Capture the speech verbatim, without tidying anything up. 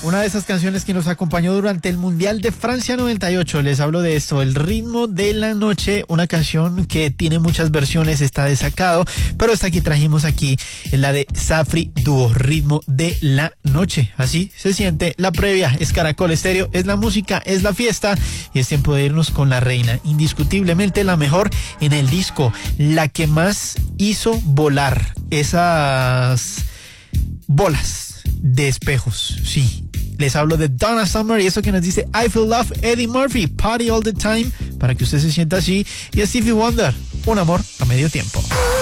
Una de esas canciones que nos acompañó durante el Mundial de Francia noventa y ocho. Les hablo de esto, El ritmo de la noche, una canción que tiene muchas versiones, está desacado, pero esta que trajimos aquí es la de Safri Duo, Ritmo de la noche. Así se siente la previa. Es Caracol Estéreo, es la música, es la fiesta y es tiempo de irnos con la reina, indiscutiblemente la mejor en el disco, la que más hizo volar esas bolas de espejos. Sí, les hablo de Donna Summer y eso que nos dice I Feel Love, Eddie Murphy, Party All The Time, para que usted se sienta así, y Stevie Wonder, Un amor a medio tiempo.